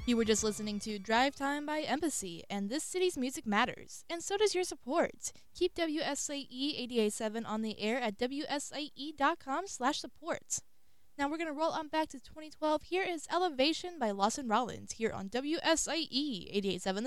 You were just listening to Drive Time by Embassy, and this city's music matters, and so does your support. Keep WSAE 88.7 on the air at WSAE.com/support. Now we're going to roll on back to 2012. Here is Elevation by Lawson Rollins here on WSAE 88.7